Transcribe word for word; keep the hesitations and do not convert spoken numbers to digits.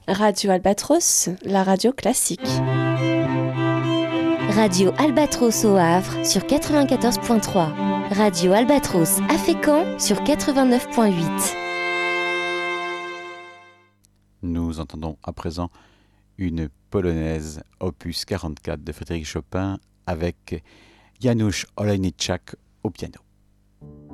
Radio Albatros, la radio classique. Radio Albatros au Havre sur quatre-vingt-quatorze virgule trois. Radio Albatros à Fécamp sur quatre-vingt-neuf virgule huit. Nous entendons à présent une polonaise opus quarante-quatre de Frédéric Chopin avec Janusz Olejniczak au piano.